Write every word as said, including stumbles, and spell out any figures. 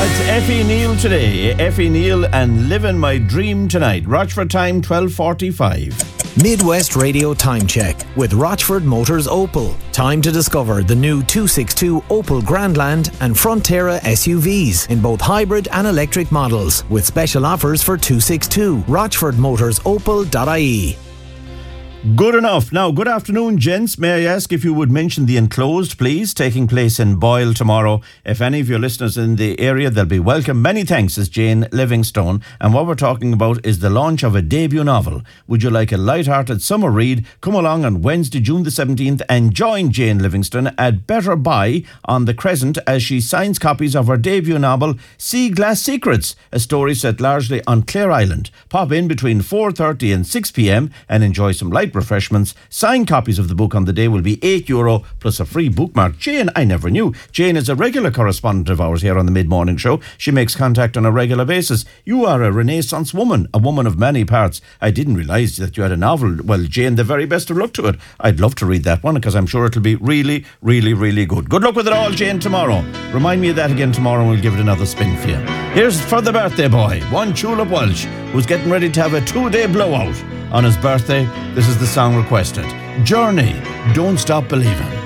It's Effie Neal today. Effie Neal and Living My Dream Tonight. Rochford time, twelve forty-five. Midwest Radio Time Check with Rochford Motors Opel. Time to discover the new two sixty-two Opel Grandland and Frontera S U Vs in both hybrid and electric models with special offers for two sixty-two. rochford motors opel dot I E. Good enough. Now, good afternoon, gents. May I ask if you would mention the enclosed, please, taking place in Boyle tomorrow. If any of your listeners in the area, they'll be welcome. Many thanks, is Jane Livingstone. And what we're talking about is the launch of a debut novel. Would you like a light-hearted summer read? Come along on Wednesday, June the seventeenth and join Jane Livingstone at Better Buy on the Crescent as she signs copies of her debut novel, Sea Glass Secrets, a story set largely on Clare Island. Pop in between four thirty and six p.m. and enjoy some light refreshments. Signed copies of the book on the day will be eight euro plus a free bookmark. Jane, I never knew. Jane is a regular correspondent of ours here on the Mid-Morning Show. She makes contact on a regular basis. You are a Renaissance woman, a woman of many parts. I didn't realise that you had a novel. Well, Jane, the very best of luck to it. I'd love to read that one because I'm sure it'll be really, really, really good. Good luck with it all, Jane, tomorrow. Remind me of that again tomorrow and we'll give it another spin for you. Here's for the birthday boy, one Tulip Welsh, who's getting ready to have a two-day blowout on his birthday. This is the song requested. Journey, Don't Stop Believing.